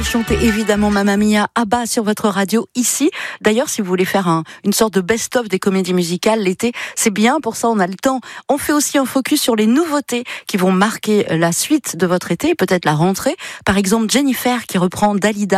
chanter évidemment Mamma Mia à bas sur votre radio ici. D'ailleurs, si vous voulez faire une sorte de best-of des comédies musicales l'été, c'est bien, pour ça on a le temps. On fait aussi un focus sur les nouveautés qui vont marquer la suite de votre été et peut-être la rentrée. Par exemple, Jennifer qui reprend Dalida